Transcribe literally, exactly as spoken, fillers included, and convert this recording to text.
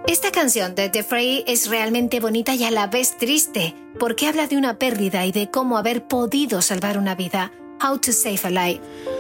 Esta canción de The Fray es realmente bonita y a la vez triste, porque habla de una pérdida y de cómo haber podido salvar una vida. How to Save a Life.